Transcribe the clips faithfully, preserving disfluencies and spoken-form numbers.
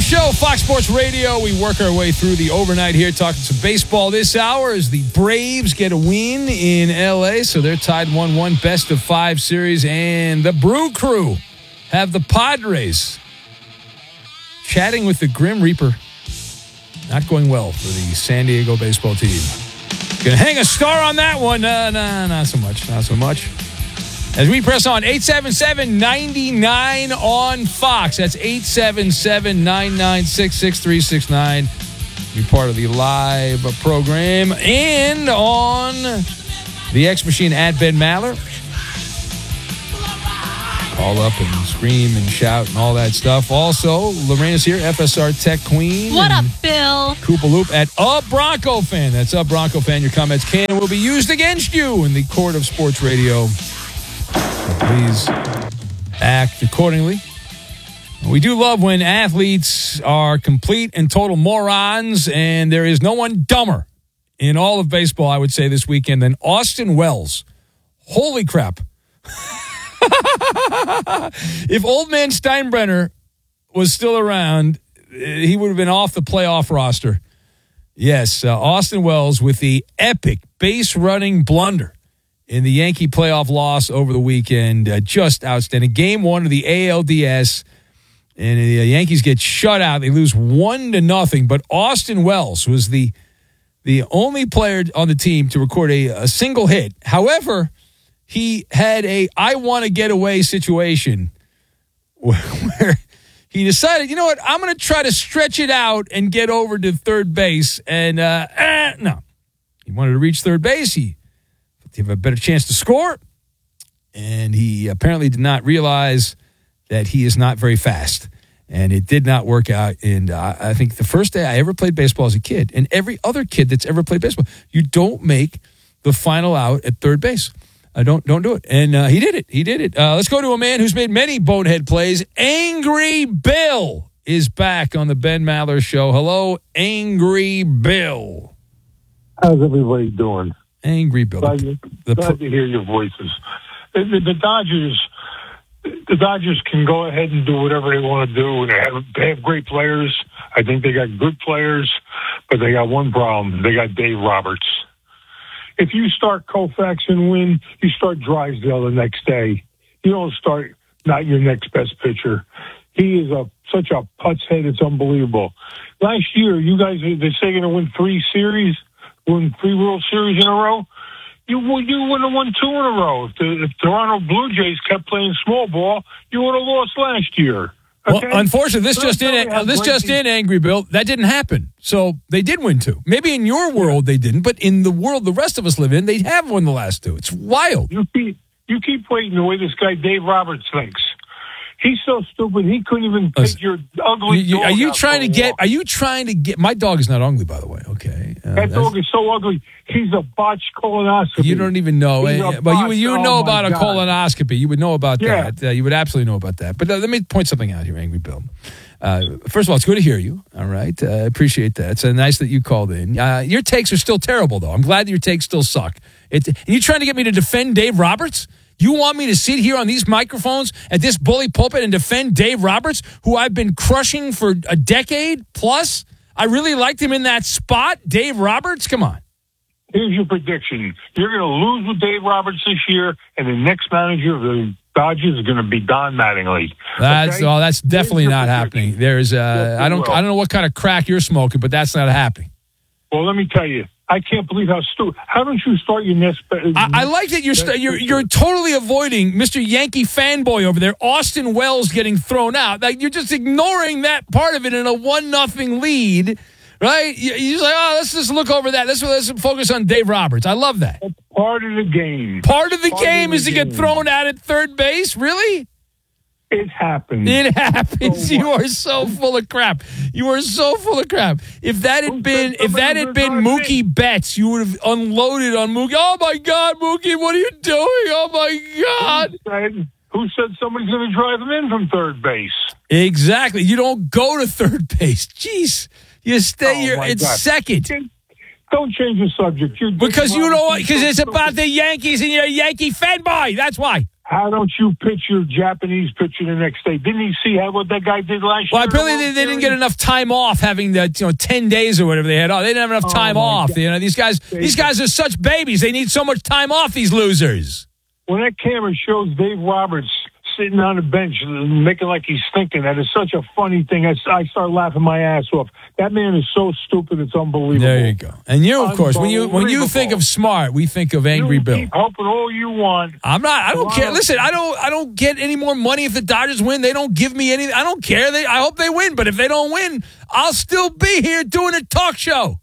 Show, Fox Sports Radio. We work our way through the overnight here, talking some baseball this hour as the Braves get a win in L A, so they're tied one one, best of five series, and the Brew Crew have the Padres chatting with the Grim Reaper. Not going well for the San Diego baseball team. Gonna hang a star on that one. Uh, nah, not so much. Not so much. As we press on, eight seven seven, nine nine on Fox. That's eight seven seven, nine nine six, six three six nine. Be part of the live program. And on the X Machine at Ben Maller. Call up and scream and shout and all that stuff. Also, Lorena's here, F S R Tech Queen. What up, Bill? Koopa Loop at A Bronco Fan. That's A Bronco Fan. Your comments can and will be used against you in the court of sports radio. Please act accordingly. We do love when athletes are complete and total morons, and there is no one dumber in all of baseball, I would say, this weekend than Austin Wells. Holy crap. If old man Steinbrenner was still around, he would have been off the playoff roster. Yes, uh, Austin Wells with the epic base-running blunder in the Yankee playoff loss over the weekend. Uh, just outstanding. Game one of the A L D S, and the Yankees get shut out. They lose one to nothing, but Austin Wells was the the only player on the team to record a, a single hit. However, he had a I want to get away situation where he decided, you know what, I'm going to try to stretch it out and get over to third base. And uh, eh, no, he wanted to reach third base. He have a better chance to score. And he apparently did not realize that he is not very fast. And it did not work out. And uh, I think the first day I ever played baseball as a kid, and every other kid that's ever played baseball, you don't make the final out at third base. Uh, don't don't do it. And uh, he did it. He did it. Uh, let's go to a man who's made many bonehead plays. Angry Bill is back on the Ben Maller Show. Hello, Angry Bill. How's everybody doing? Angry Bill. Glad, the, the, glad to hear your voices. The, the, the Dodgers, the Dodgers can go ahead and do whatever they want to do. They have, they have great players. I think they got good players, but they got one problem. They got Dave Roberts. If you start Koufax and win, you start Drysdale the next day. You don't start not your next best pitcher. He is a such a putz head. It's unbelievable. Last year, you guys, they say going to win three series, win three World Series in a row. You you would have won two in a row. If the if Toronto Blue Jays kept playing small ball, you would have lost last year. Okay? Well, unfortunately, this so just in. Uh, this just in, Angry Bill. That didn't happen. So they did win two. Maybe in your world they didn't, but in the world the rest of us live in, they have won the last two. It's wild. You keep you keep waiting the way this guy Dave Roberts thinks. He's so stupid. He couldn't even take your ugly you, dog Are you out trying to a get? walk. Are you trying to get? My dog is not ugly, by the way. Okay, uh, that dog is so ugly. He's a botched colonoscopy. You don't even know. Uh, but you you oh know about a God. colonoscopy. You would know about Yeah. that. Uh, you would absolutely know about that. But uh, let me point something out here, Angry Bill. Uh, first of all, it's good to hear you. All right, I uh, appreciate that. It's uh, nice that you called in. Uh, your takes are still terrible, though. I'm glad that your takes still suck. It, are you trying to get me to defend Dave Roberts? You want me to sit here on these microphones at this bully pulpit and defend Dave Roberts, who I've been crushing for a decade plus? I really liked him in that spot. Dave Roberts, come on. Here's your prediction. You're going to lose with Dave Roberts this year, and the next manager of the Dodgers is going to be Don Mattingly. That's okay? oh, that's definitely Here's not your happening. prediction. There's uh, Yes, I don't will. I don't know what kind of crack you're smoking, but that's not happening. Well, let me tell you, I can't believe how stupid. How don't you start your next? I, I like that you're st- you're you're totally avoiding Mister Yankee fanboy over there, Austin Wells getting thrown out. Like you're just ignoring that part of it in a one nothing lead, right? You, you're just like, oh, let's just look over that. Let's let's focus on Dave Roberts. I love that. That's part of the game. Part of the Part game of the is to get game. thrown out at third base. Really? It happens. It happens. So you what? are so full of crap. You are so full of crap. If that had Who been, said if that somebody had was been gonna Mookie win? Betts, you would have unloaded on Mookie. Oh my God, Mookie, what are you doing? Oh my God. Who said, who said somebody's going to drive him in from third base? Exactly. You don't go to third base. Jeez, you stay Oh, here my at God. second Don't change the subject. You're because you know what? Because it's so about the Yankees and you're a Yankee fanboy. That's why. How don't you pitch your Japanese pitcher the next day? Didn't he see how what that guy did last well, year? Well, apparently they, they didn't get enough time off, having the you know ten days or whatever they had. Oh, they didn't have enough time oh off. God. You know, these guys, these guys are such babies. They need so much time off. These losers. When that camera shows Dave Roberts sitting on the bench making like he's thinking, that is such a funny thing. I, I start laughing my ass off. That man is so stupid, it's unbelievable. There you go. And you, of course, when you when you think of smart, we think of Angry you Bill. Keep hoping all you want. I'm not. I don't care. Listen, I don't. I don't get any more money if the Dodgers win. They don't give me anything. I don't care. They. I hope they win. But if they don't win, I'll still be here doing a talk show.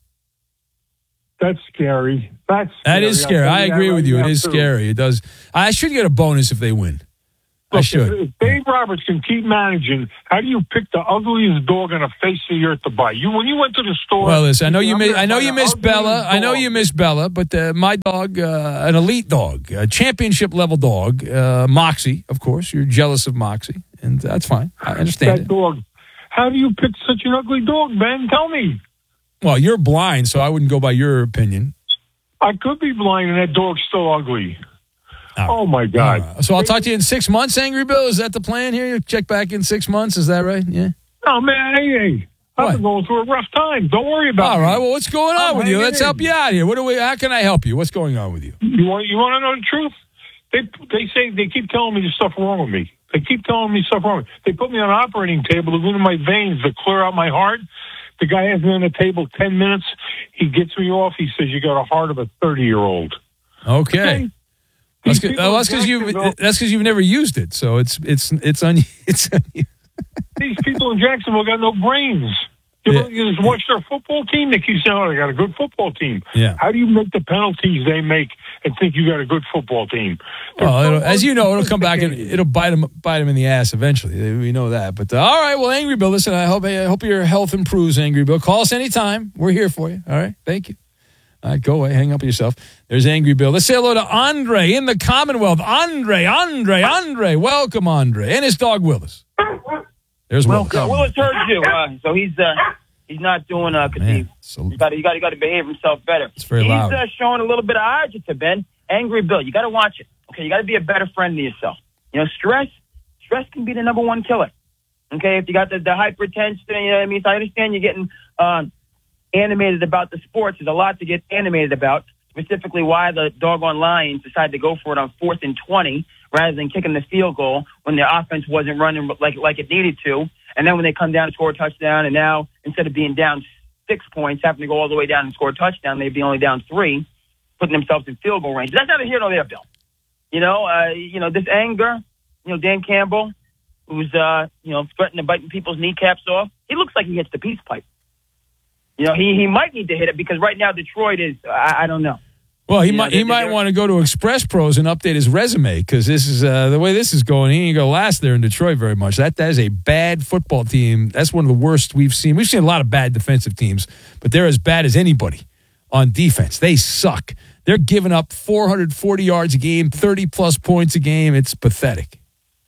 That's scary. That's scary. That is scary. I agree with you. It is scary. It does. I should get a bonus if they win. I should. If Dave Roberts can keep managing, how do you pick the ugliest dog on the face of the earth to buy? You when you went to the store. Well, listen, I know you miss. I know you miss Bella. Dog. I know you miss Bella, but uh, my dog, uh, an elite dog, a championship level dog, uh, Moxie. Of course, you're jealous of Moxie, and that's fine. I understand that it. dog. How do you pick such an ugly dog, Ben? Tell me. Well, you're blind, so I wouldn't go by your opinion. I could be blind, and that dog's still ugly. Oh, oh my God! Right. So I'll talk to you in six months, Angry Bill. Is that the plan here? You check back in six months. Is that right? Yeah. Oh man, hey, hey. I've been going through a rough time. Don't worry about it. All right. Well, what's going on I'm with you? Let's in. help you out here. What do we? How can I help you? What's going on with you? You want? You want to know the truth? They they say they keep telling me there's stuff wrong with me. They keep telling me stuff wrong. They put me on an operating table to go into my veins to clear out my heart. The guy has me on the table ten minutes. He gets me off. He says, you got a heart of a thirty-year-old. Okay. okay? That's because you. That's because you've never used it. So it's it's it's on. It's on you. These people in Jacksonville got no brains. You, yeah. you just watch their football team. They keep saying, "Oh, they got a good football team." Yeah. How do you make the penalties they make and think you got a good football team? Well, as you know, it'll come back and it'll bite them bite them in the ass eventually. We know that. But uh, all right, well, Angry Bill, listen. I hope I hope your health improves, Angry Bill. Call us anytime. We're here for you. All right. Thank you. All right, go away. Hang up yourself. There's Angry Bill. Let's say hello to Andre in the Commonwealth. Andre, Andre, Andre. Welcome, Andre. And his dog, Willis. There's Willis. Welcome. Willis heard you. Uh, so he's uh, he's not doing uh, because he so, you got you got got to behave himself better. It's very he's, loud. He's uh, showing a little bit of agita, Ben. Angry Bill. You got to watch it. Okay, you got to be a better friend to yourself. You know, stress, stress can be the number one killer. Okay, if you got the, the hypertension, you know what I mean? So I understand you're getting um, animated about the sports. There's a lot to get animated about, specifically why the doggone Lions decided to go for it on fourth and twenty rather than kicking the field goal when their offense wasn't running like like it needed to. And then when they come down and score a touchdown, and now instead of being down six points, having to go all the way down and score a touchdown, they'd be only down three, putting themselves in field goal range. That's neither here nor there, Bill. You know, uh, you know, this anger, you know, Dan Campbell, who's, uh, you know, threatening to bite people's kneecaps off, he looks like he hits the peace pipe. You know, he, he might need to hit it because right now Detroit is, I, I don't know. Well, he you might know, he might want to go to Express Pros and update his resume because this is uh, the way this is going. He ain't going to last there in Detroit very much. That that is a bad football team. That's one of the worst we've seen. We've seen a lot of bad defensive teams, but they're as bad as anybody on defense. They suck. They're giving up four hundred forty yards a game, thirty plus points a game. It's pathetic.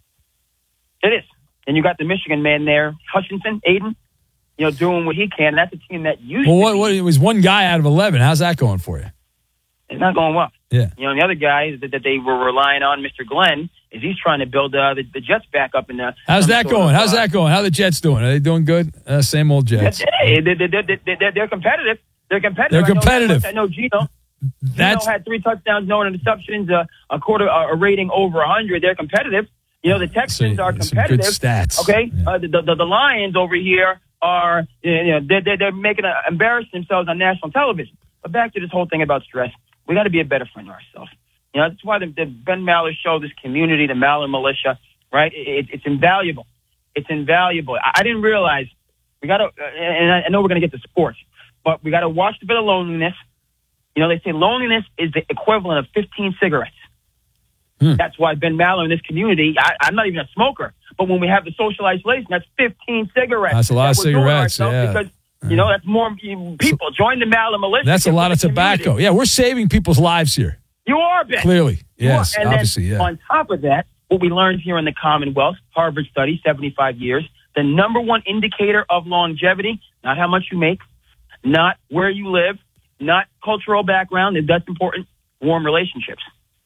It is. And you got the Michigan man there, Hutchinson, Aiden, you know, doing what he can. That's a team that used well, to what, be. what, it was one guy out of eleven. How's that going for you? It's not going well. Yeah. You know, and the other guy that, that they were relying on, Mister Glenn, is he's trying to build uh, the, the Jets back up in the. How's that going? Of, How's uh, that going? How are the Jets doing? Are they doing good? Uh, same old Jets. They, they, they, they, they, they're competitive. They're competitive. They're competitive. I know, I know Gino. That's, Gino had three touchdowns, no interceptions, uh, a quarter, uh, a rating over one hundred. They're competitive. You know, the Texans so, are competitive. Some good stats. Okay, yeah. uh, the, the the Lions over here are, you know, they're they're, they're making a, embarrassing themselves on national television. But back to this whole thing about stress, we got to be a better friend to ourselves. You know, that's why the, the Ben Maller show, this community, the Maller Militia, right? It, it's invaluable. It's invaluable. I, I didn't realize we got to, uh, and I, I know we're going to get to sports, but we got to watch the bit of loneliness. You know, they say loneliness is the equivalent of fifteen cigarettes. Hmm. That's why Ben Maller in this community, I, I'm not even a smoker, but when we have the social isolation, that's fifteen cigarettes. That's a lot that of cigarettes, yeah. Because, you know, that's more people. Join the Maller Militia. That's a lot of tobacco. Community. Yeah, we're saving people's lives here. You are, Ben. Clearly, yes, and obviously, then yeah. On top of that, what we learned here in the Commonwealth, Harvard study, seventy-five years, the number one indicator of longevity, not how much you make, not where you live, not cultural background, if that's important, warm relationships.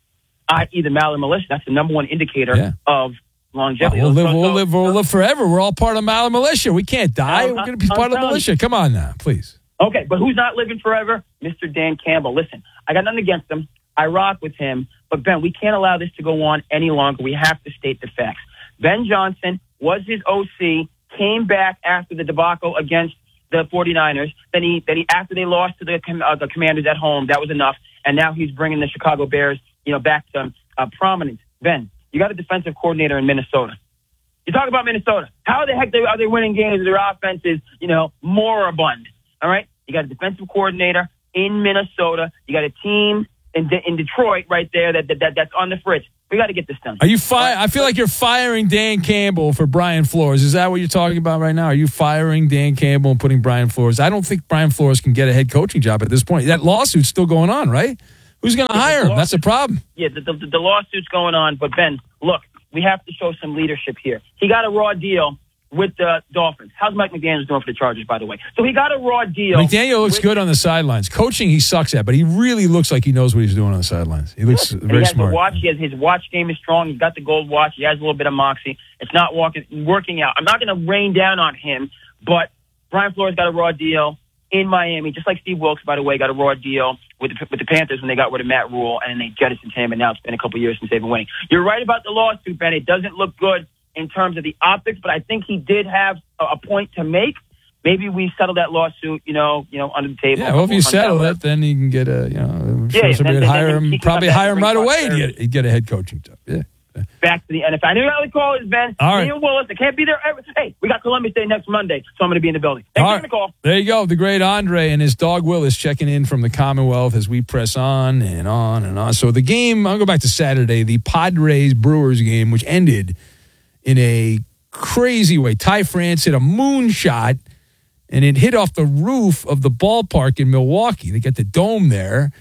that is the Maller-Militia. That's the number one indicator Yeah. of longevity. We'll live, So- we'll so- live, we'll live forever. We're all part of Maller Militia. We can't die. I'm We're not- going to be I'm part of the telling militia. Come on now, please. Okay, but who's not living forever? Mister Dan Campbell. Listen, I got nothing against him. I rock with him. But, Ben, we can't allow this to go on any longer. We have to state the facts. Ben Johnson was his O C, came back after the debacle against the 49ers. Then he, then he after they lost to the, uh, the Commanders at home, that was enough. And now he's bringing the Chicago Bears, you know, back to uh, prominence. Ben, you got a defensive coordinator in Minnesota. You talk about Minnesota. How the heck are they winning games? Their offense is, you know, moribund. All right? You got a defensive coordinator in Minnesota. You got a team in, De- in Detroit right there that, that that's on the fridge. We got to get this done. Are you fi- I feel like you're firing Dan Campbell for Brian Flores. Is that what you're talking about right now? Are you firing Dan Campbell and putting Brian Flores? I don't think Brian Flores can get a head coaching job at this point. That lawsuit's still going on, right? Who's going to hire him? That's the problem. Yeah, the, the, the lawsuit's going on. But, Ben, look, we have to show some leadership here. He got a raw deal with the Dolphins. How's Mike McDaniels doing for the Chargers, by the way? So he got a raw deal. McDaniel looks with- good on the sidelines. Coaching, he sucks at, but he really looks like he knows what he's doing on the sidelines. He looks And very he has smart. The watch. He has, his watch game is strong. He's got the gold watch. He has a little bit of moxie. It's not walking, working out. I'm not going to rain down on him, but Brian Flores got a raw deal in Miami, just like Steve Wilkes, by the way, got a raw deal with the, with the Panthers when they got rid of Matt Rule, and they jettisoned him, and now it's been a couple of years since they've been winning. You're right about the lawsuit, Ben. It doesn't look good in terms of the optics, but I think he did have a, a point to make. Maybe we settle that lawsuit, you know, you know, under the table. Yeah, well, if you settle that, it, then you can get a, you know, I'm Yeah, sure yeah, somebody then- would then- hire then him, he can probably come back hire and him right bring away and prosperity. get, he'd get a head coaching job. Yeah. back to the N F L. I know you got the call is, Ben. All right. Me and Willis. I can't be there. Every, hey, we got Columbus Day next Monday, so I'm going to be in the building. Thanks All for the call. There you go. The great Andre and his dog Willis checking in from the Commonwealth as we press on and on and on. So the game, I'll go back to Saturday, the Padres-Brewers game, which ended in a crazy way. Ty France hit a moonshot, and it hit off the roof of the ballpark in Milwaukee. They got the dome there,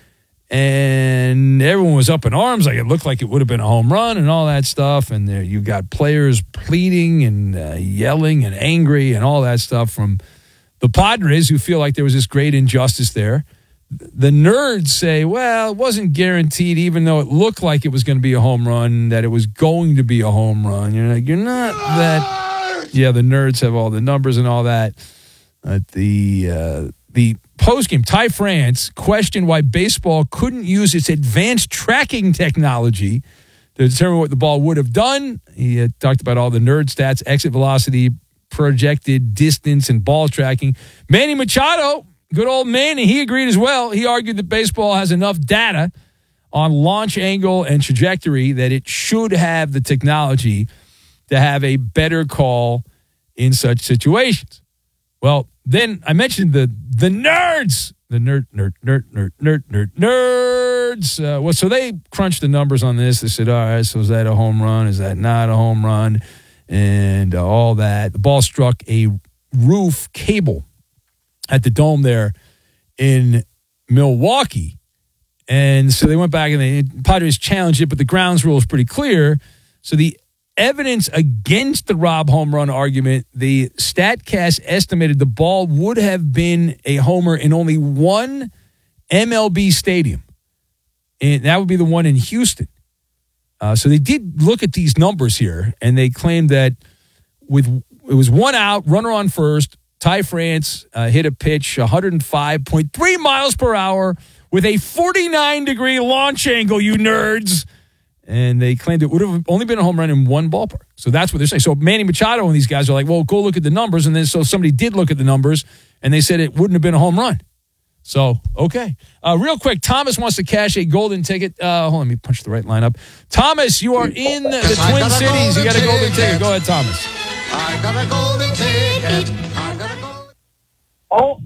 and everyone was up in arms. Like it looked like it would have been a home run and all that stuff. And there you got players pleading and uh, yelling and angry and all that stuff from the Padres, who feel like there was this great injustice there. The nerds say, well, it wasn't guaranteed, even though it looked like it was going to be a home run, that it was going to be a home run. You're like, you're not that. Yeah, the nerds have all the numbers and all that. Uh, the uh, the postgame, Ty France questioned why baseball couldn't use its advanced tracking technology to determine what the ball would have done. He uh, talked about all the nerd stats, exit velocity, projected distance, and ball tracking. Manny Machado, good old Manny, he agreed as well. He argued that baseball has enough data on launch angle and trajectory that it should have the technology to have a better call in such situations. Well, then I mentioned the the nerds, the nerd, nerd, nerd, nerd, nerd, nerd, nerds. Uh, well, so they crunched the numbers on this. They said, all right, so is that a home run? Is that not a home run? And uh, all that. The ball struck a roof cable at the dome there in Milwaukee. And so they went back and they Padres challenged it, but the grounds rule is pretty clear. So the evidence against the Rob home run argument, the StatCast estimated the ball would have been a homer in only one M L B stadium. And that would be the one in Houston. Uh, so they did look at these numbers here, and they claimed that with it was one out, runner on first, Ty France uh, hit a pitch one oh five point three miles per hour with a forty-nine degree launch angle, you nerds. And they claimed it would have only been a home run in one ballpark. So that's what they're saying. So Manny Machado and these guys are like, well, go look at the numbers. And then so somebody did look at the numbers, and they said it wouldn't have been a home run. So, okay. Uh, real quick, Thomas wants to cash a golden ticket. Uh, hold on, let me punch the right line up. Thomas, you are in the Twin Cities. You got a golden ticket. Go ahead, Thomas. I got a golden ticket. I got a golden Oh,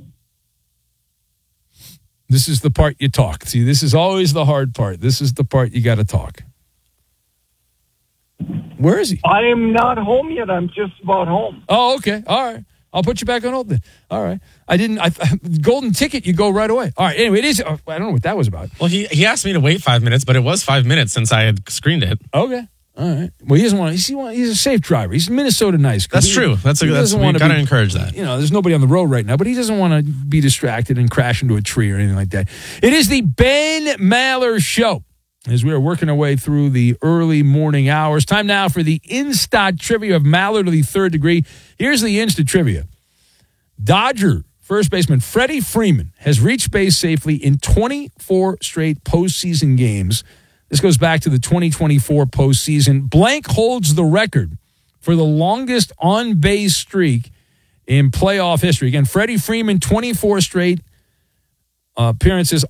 This is the part you talk. See, this is always the hard part. This is the part you got to talk. Where is he? I am not home yet. I'm just about home. Oh, okay. All right. I'll put you back on hold then. All right. I didn't. I, golden ticket, you go right away. All right. Anyway, it is. I don't know what that was about. Well, he, he asked me to wait five minutes, but it was five minutes since I had screened it. Okay. All right. Well, he doesn't want. He's, he want, he's a safe driver. He's Minnesota nice. That's He- true. That's a, he that's doesn't we wanna got to be- encourage that. You know, there's nobody on the road right now, but he doesn't want to be distracted and crash into a tree or anything like that. It is the Ben Maller Show. as we are working our way through the early morning hours. Time now for the Insta trivia of Mallard of the third degree. Here's the Insta trivia. Dodger first baseman Freddie Freeman has reached base safely in twenty-four straight postseason games. This goes back to the twenty twenty-four postseason. Blank holds the record for the longest on-base streak in playoff history. Again, Freddie Freeman, twenty-four straight uh, appearances